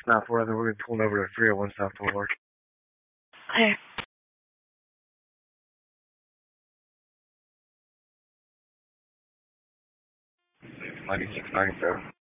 South Boulevard, then we're going to be pulling over to 301 South Boulevard. Hey. 9697.